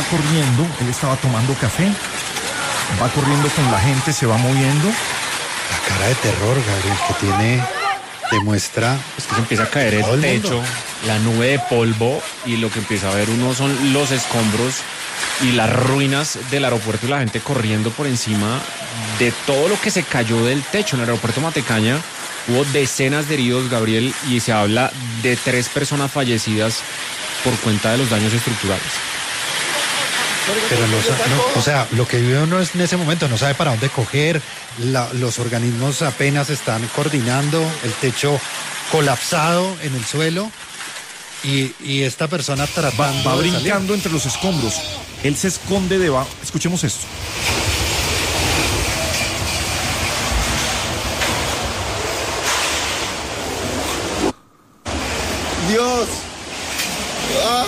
corriendo, él estaba tomando café, va corriendo con la gente, se va moviendo. La cara de terror, Gabriel, que tiene, demuestra... Es que se empieza a caer el techo, la nube de polvo, y lo que empieza a ver uno son los escombros y las ruinas del aeropuerto y la gente corriendo por encima de todo lo que se cayó del techo. En el aeropuerto Matecaña hubo decenas de heridos, Gabriel, y se habla de 3 personas fallecidas por cuenta de los daños estructurales. Pero o sea, lo que vive uno es en ese momento, no sabe para dónde coger, los organismos apenas están coordinando, el techo colapsado en el suelo y esta persona tratando va de brincando salir. entre los escombros. Él se esconde debajo. Escuchemos esto. Dios. Ah.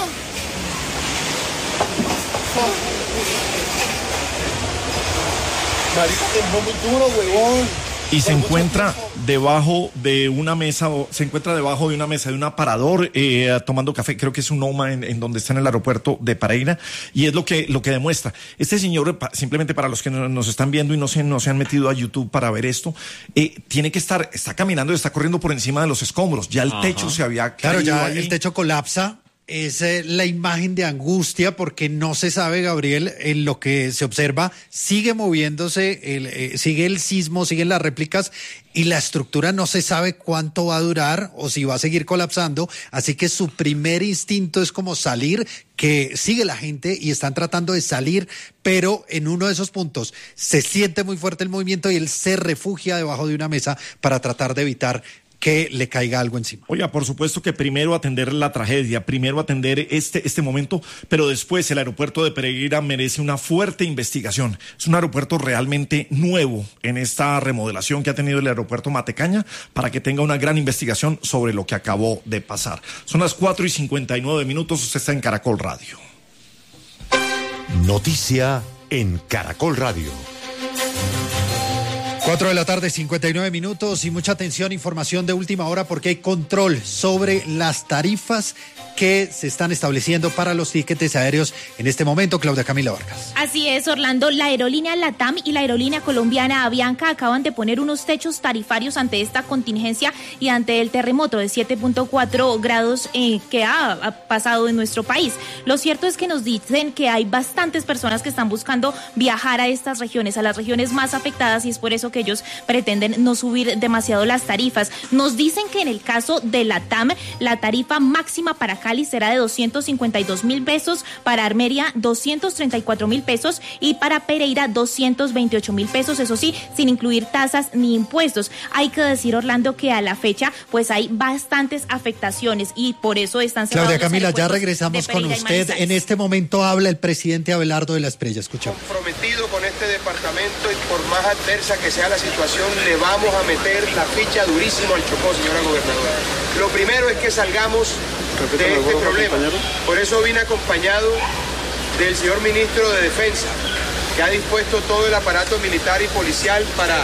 Marica, tembló muy duro, huevón. Y se encuentra debajo de una mesa, de un aparador, tomando café. Creo que es un OMA en donde está en el aeropuerto de Pereira. Y es lo que demuestra. Este señor, simplemente para los que nos están viendo y no se han metido a YouTube para ver esto, está caminando y está corriendo por encima de los escombros. Ya el techo se había caído. Claro, ya ahí. el techo colapsa. Es la imagen de angustia porque no se sabe, Gabriel, en lo que se observa, sigue moviéndose, sigue el sismo, siguen las réplicas y la estructura no se sabe cuánto va a durar o si va a seguir colapsando, así que su primer instinto es como salir, que sigue la gente y están tratando de salir, pero en uno de esos puntos se siente muy fuerte el movimiento y él se refugia debajo de una mesa para tratar de evitar que le caiga algo encima. Oiga, por supuesto que primero atender la tragedia, primero atender este momento, pero después el aeropuerto de Pereira merece una fuerte investigación. Es un aeropuerto realmente nuevo en esta remodelación que ha tenido el aeropuerto Matecaña para que tenga una gran investigación sobre lo que acabó de pasar. Son las 4:59, usted está en Caracol Radio. Noticia en Caracol Radio. 4 de la tarde, 59 minutos y mucha atención, información de última hora porque hay control sobre las tarifas que se están estableciendo para los tiquetes aéreos en este momento. Claudia Camila Vargas. Así es, Orlando. La aerolínea LATAM y la aerolínea colombiana Avianca acaban de poner unos techos tarifarios ante esta contingencia y ante el terremoto de 7.4 grados que ha pasado en nuestro país. Lo cierto es que nos dicen que hay bastantes personas que están buscando viajar a estas regiones, a las regiones más afectadas, y es por eso que ellos pretenden no subir demasiado las tarifas. Nos dicen que en el caso de LATAM, la tarifa máxima para Cali será de 252,000 pesos, para Armenia 234,000 pesos y para Pereira 228,000 pesos, eso sí, sin incluir tasas ni impuestos. Hay que decir, Orlando, que a la fecha pues hay bastantes afectaciones y por eso están cerrados. Claudia Camila, los ya aeropuertos regresamos de con Pereira y usted. Manizales. En este momento habla el presidente Abelardo de la Espriella. Escuchamos. Comprometido con este departamento y por más adversa que sea la situación, le vamos a meter la ficha durísimo al Chocó, señora gobernadora. Lo primero es que salgamos de este problema. Por eso vine acompañado del señor ministro de Defensa, que ha dispuesto todo el aparato militar y policial para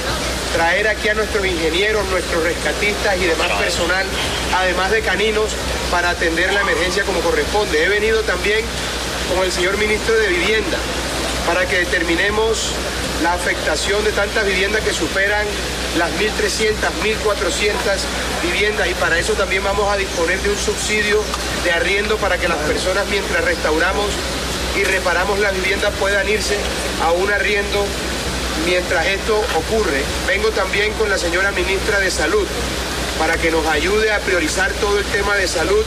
traer aquí a nuestros ingenieros, nuestros rescatistas y demás personal, además de caninos, para atender la emergencia como corresponde. He venido también con el señor ministro de Vivienda para que determinemos la afectación de tantas viviendas que superan las 1.300, 1.400 viviendas, y para eso también vamos a disponer de un subsidio de arriendo para que las personas, mientras restauramos y reparamos las viviendas, puedan irse a un arriendo mientras esto ocurre. Vengo también con la señora ministra de Salud para que nos ayude a priorizar todo el tema de salud.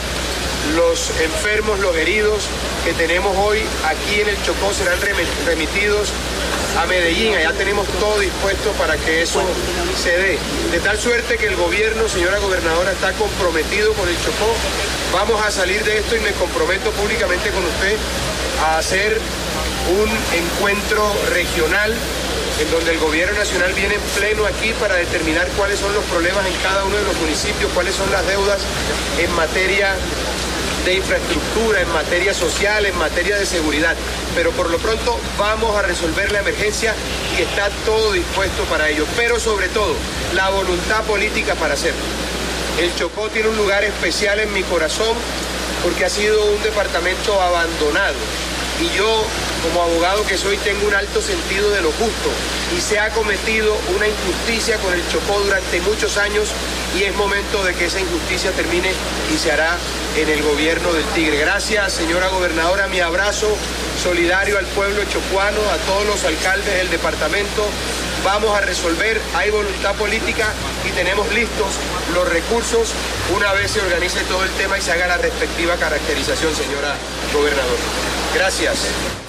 Los enfermos, los heridos que tenemos hoy aquí en el Chocó serán remitidos a Medellín. Allá tenemos todo dispuesto para que eso se dé. De tal suerte que el gobierno, señora gobernadora, está comprometido con el Chocó. Vamos a salir de esto y me comprometo públicamente con usted a hacer un encuentro regional en donde el gobierno nacional viene en pleno aquí para determinar cuáles son los problemas en cada uno de los municipios, cuáles son las deudas en materia de infraestructura, en materia social, en materia de seguridad. Pero por lo pronto vamos a resolver la emergencia y está todo dispuesto para ello. Pero sobre todo, la voluntad política para hacerlo. El Chocó tiene un lugar especial en mi corazón porque ha sido un departamento abandonado y yo, como abogado que soy, tengo un alto sentido de lo justo y se ha cometido una injusticia con el Chocó durante muchos años y es momento de que esa injusticia termine y se hará en el gobierno del Tigre. Gracias, señora gobernadora, mi abrazo solidario al pueblo chocuano, a todos los alcaldes del departamento. Vamos a resolver, hay voluntad política y tenemos listos los recursos una vez se organice todo el tema y se haga la respectiva caracterización, señora gobernadora. Gracias.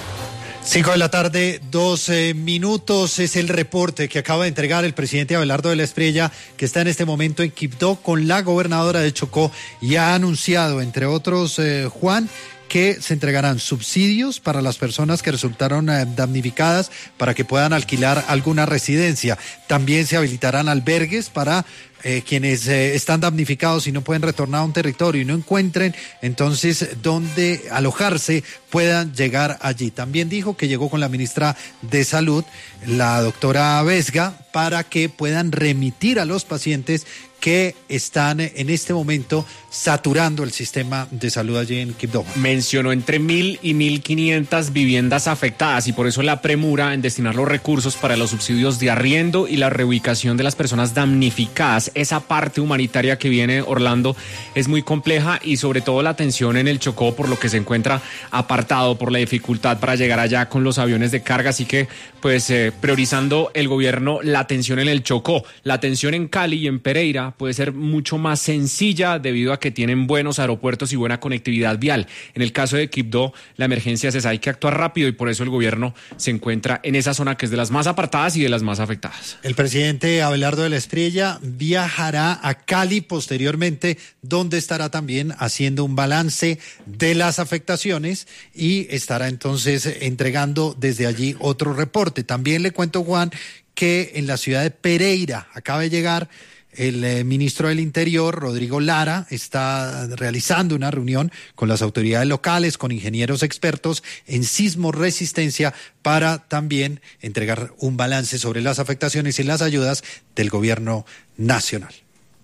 5 de la tarde, 12 minutos, es el reporte que acaba de entregar el presidente Abelardo de la Espriella, que está en este momento en Quibdó con la gobernadora de Chocó y ha anunciado, entre otros, Juan, que se entregarán subsidios para las personas que resultaron damnificadas para que puedan alquilar alguna residencia. También se habilitarán albergues para quienes están damnificados y no pueden retornar a un territorio y no encuentren entonces dónde alojarse, puedan llegar allí. También dijo que llegó con la ministra de Salud, la doctora Vesga, para que puedan remitir a los pacientes que están en este momento saturando el sistema de salud allí en Quibdó. Mencionó entre 1.000 y 1.500 viviendas afectadas y por eso la premura en destinar los recursos para los subsidios de arriendo y la reubicación de las personas damnificadas. Esa parte humanitaria que viene, Orlando, es muy compleja y sobre todo la atención en el Chocó, por lo que se encuentra apartado, por la dificultad para llegar allá con los aviones de carga. Así que, pues, priorizando el gobierno la atención en el Chocó. La atención en Cali y en Pereira puede ser mucho más sencilla debido a que tienen buenos aeropuertos y buena conectividad vial. En el caso de Quibdó, la emergencia es esa, hay que actuar rápido y por eso el gobierno se encuentra en esa zona que es de las más apartadas y de las más afectadas. El presidente Abelardo de la Espriella viajará a Cali posteriormente, donde estará también haciendo un balance de las afectaciones y estará entonces entregando desde allí otro reporte. También le cuento, Juan, que en la ciudad de Pereira acaba de llegar el ministro del Interior, Rodrigo Lara, está realizando una reunión con las autoridades locales, con ingenieros expertos en sismo resistencia para también entregar un balance sobre las afectaciones y las ayudas del gobierno nacional.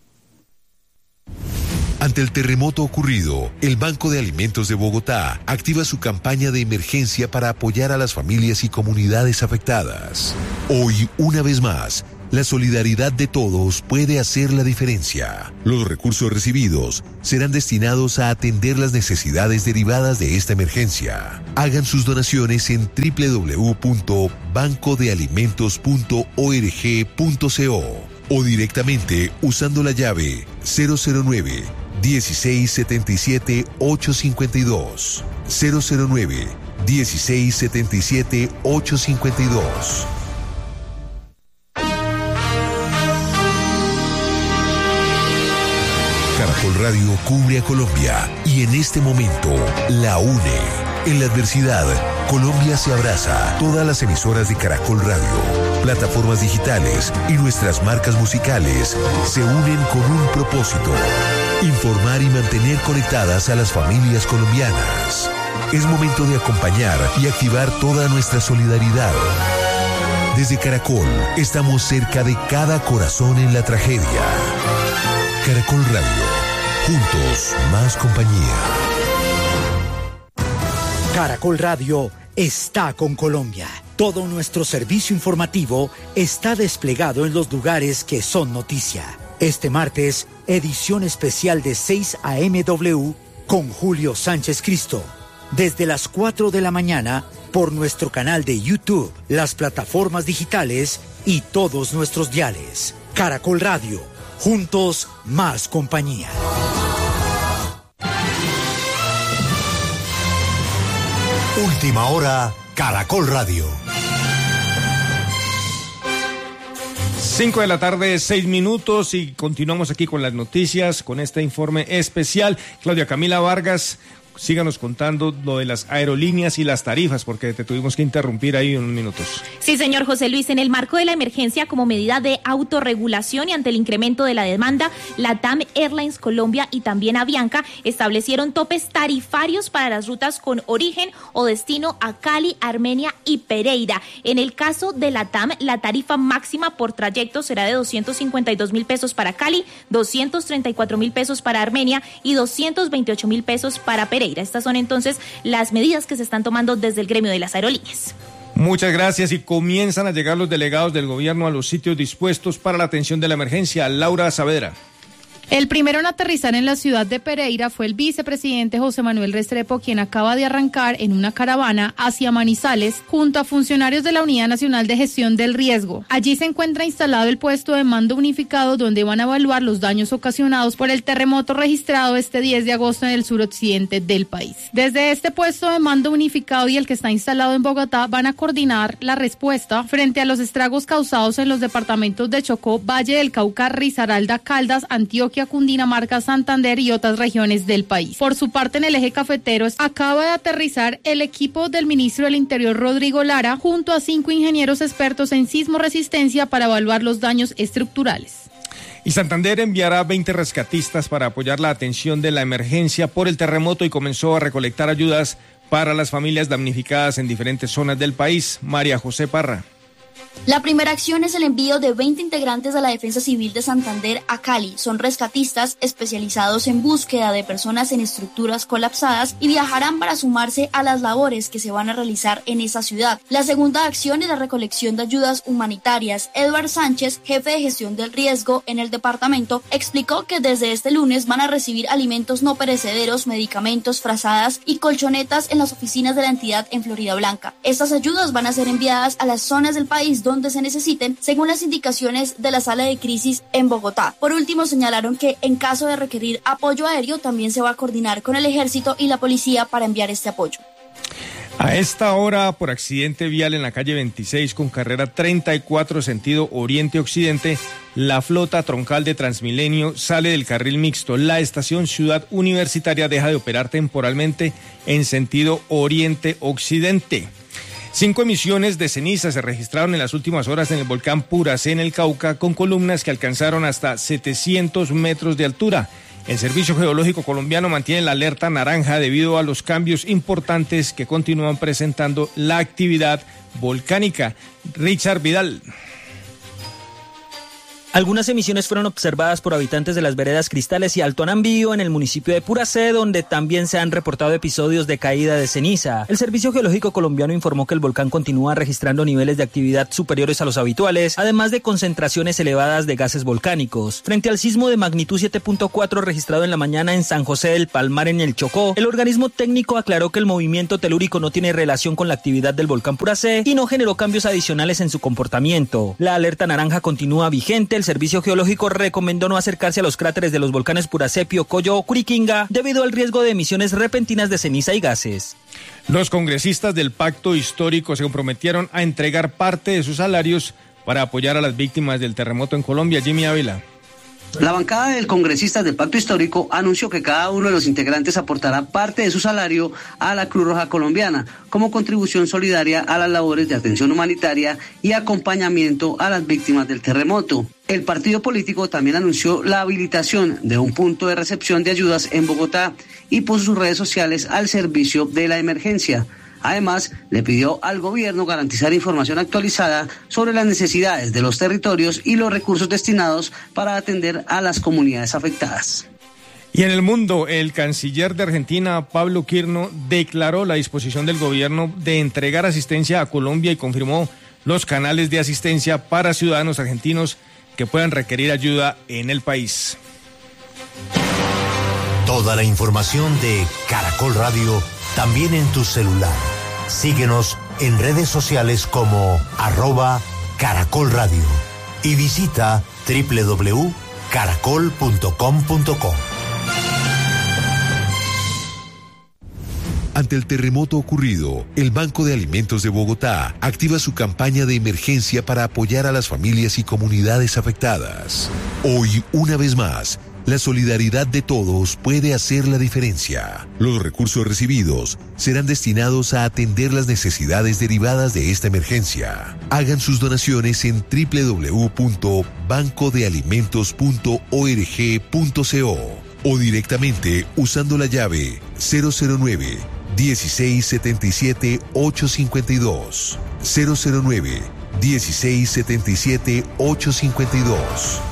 Ante el terremoto ocurrido, el Banco de Alimentos de Bogotá activa su campaña de emergencia para apoyar a las familias y comunidades afectadas. Hoy, una vez más, la solidaridad de todos puede hacer la diferencia. Los recursos recibidos serán destinados a atender las necesidades derivadas de esta emergencia. Hagan sus donaciones en www.bancodealimentos.org.co o directamente usando la llave 009 1677 852 009 1677 852. Caracol Radio cubre a Colombia y en este momento la une. En la adversidad, Colombia se abraza. Todas las emisoras de Caracol Radio, plataformas digitales y nuestras marcas musicales se unen con un propósito: informar y mantener conectadas a las familias colombianas. Es momento de acompañar y activar toda nuestra solidaridad. Desde Caracol, estamos cerca de cada corazón en la tragedia. Caracol Radio, juntos más compañía. Caracol Radio está con Colombia. Todo nuestro servicio informativo está desplegado en los lugares que son noticia. Este martes, edición especial de 6 a.m.w. con Julio Sánchez Cristo. Desde las 4 de la mañana, por nuestro canal de YouTube, las plataformas digitales y todos nuestros diales. Caracol Radio, juntos más compañía. Última hora, Caracol Radio. 5 de la tarde, 6 minutos y continuamos aquí con las noticias, con este informe especial. Claudia Camila Vargas, síganos contando lo de las aerolíneas y las tarifas, porque te tuvimos que interrumpir ahí unos minutos. Sí, señor José Luis, en el marco de la emergencia como medida de autorregulación y ante el incremento de la demanda, LATAM Airlines Colombia y también Avianca establecieron topes tarifarios para las rutas con origen o destino a Cali, Armenia y Pereira. En el caso de LATAM, la tarifa máxima por trayecto será de 252.000 pesos para Cali, 234.000 pesos para Armenia y 228.000 pesos para Pereira. Pereira. Estas son entonces las medidas que se están tomando desde el gremio de las aerolíneas. Muchas gracias, y comienzan a llegar los delegados del gobierno a los sitios dispuestos para la atención de la emergencia. Laura Saavedra. El primero en aterrizar en la ciudad de Pereira fue el vicepresidente José Manuel Restrepo, quien acaba de arrancar en una caravana hacia Manizales junto a funcionarios de la Unidad Nacional de Gestión del Riesgo. Allí se encuentra instalado el puesto de mando unificado, donde van a evaluar los daños ocasionados por el terremoto registrado este 10 de agosto en el suroccidente del país. Desde este puesto de mando unificado y el que está instalado en Bogotá van a coordinar la respuesta frente a los estragos causados en los departamentos de Chocó, Valle del Cauca, Risaralda, Caldas, Antioquia, Cundinamarca, Santander y otras regiones del país. Por su parte, en el eje cafetero acaba de aterrizar el equipo del ministro del Interior, Rodrigo Lara, junto a 5 ingenieros expertos en sismo resistencia para evaluar los daños estructurales. Y Santander enviará 20 rescatistas para apoyar la atención de la emergencia por el terremoto y comenzó a recolectar ayudas para las familias damnificadas en diferentes zonas del país. María José Parra. La primera acción es el envío de 20 integrantes de la Defensa Civil de Santander a Cali. Son rescatistas especializados en búsqueda de personas en estructuras colapsadas y viajarán para sumarse a las labores que se van a realizar en esa ciudad. La segunda acción es la recolección de ayudas humanitarias. Eduard Sánchez, jefe de gestión del riesgo en el departamento, explicó que desde este lunes van a recibir alimentos no perecederos, medicamentos, frazadas y colchonetas en las oficinas de la entidad en Floridablanca. Estas ayudas van a ser enviadas a las zonas del país donde se necesiten, según las indicaciones de la sala de crisis en Bogotá. Por último, señalaron que en caso de requerir apoyo aéreo, también se va a coordinar con el ejército y la policía para enviar este apoyo. A esta hora, por accidente vial en la calle 26 con carrera 34 sentido oriente-occidente, la flota troncal de Transmilenio sale del carril mixto. La estación Ciudad Universitaria deja de operar temporalmente en sentido oriente-occidente. 5 emisiones de ceniza se registraron en las últimas horas en el volcán Puracé en el Cauca, con columnas que alcanzaron hasta 700 metros de altura. El Servicio Geológico Colombiano mantiene la alerta naranja debido a los cambios importantes que continúan presentando la actividad volcánica. Richard Vidal. Algunas emisiones fueron observadas por habitantes de las veredas Cristales y Alto Anambío en el municipio de Puracé, donde también se han reportado episodios de caída de ceniza. El Servicio Geológico Colombiano informó que el volcán continúa registrando niveles de actividad superiores a los habituales, además de concentraciones elevadas de gases volcánicos. Frente al sismo de magnitud 7.4 registrado en la mañana en San José del Palmar en el Chocó, el organismo técnico aclaró que el movimiento telúrico no tiene relación con la actividad del volcán Puracé y no generó cambios adicionales en su comportamiento. La alerta naranja continúa vigente. El Servicio Geológico recomendó no acercarse a los cráteres de los volcanes Puracé, Piocoyo o Curiquinga debido al riesgo de emisiones repentinas de ceniza y gases. Los congresistas del Pacto Histórico se comprometieron a entregar parte de sus salarios para apoyar a las víctimas del terremoto en Colombia. Jimmy Ávila. La bancada del congresistas del Pacto Histórico anunció que cada uno de los integrantes aportará parte de su salario a la Cruz Roja Colombiana como contribución solidaria a las labores de atención humanitaria y acompañamiento a las víctimas del terremoto. El partido político también anunció la habilitación de un punto de recepción de ayudas en Bogotá y puso sus redes sociales al servicio de la emergencia. Además, le pidió al gobierno garantizar información actualizada sobre las necesidades de los territorios y los recursos destinados para atender a las comunidades afectadas. Y en el mundo, el canciller de Argentina, Pablo Quirno, declaró la disposición del gobierno de entregar asistencia a Colombia y confirmó los canales de asistencia para ciudadanos argentinos que puedan requerir ayuda en el país. Toda la información de Caracol Radio también en tu celular. Síguenos en redes sociales como @Caracol Radio y visita www.caracol.com.co. Ante el terremoto ocurrido, el Banco de Alimentos de Bogotá activa su campaña de emergencia para apoyar a las familias y comunidades afectadas. Hoy, una vez más, la solidaridad de todos puede hacer la diferencia. Los recursos recibidos serán destinados a atender las necesidades derivadas de esta emergencia. Hagan sus donaciones en www.bancodealimentos.org.co o directamente usando la llave 009 1677 852 009 1677 852.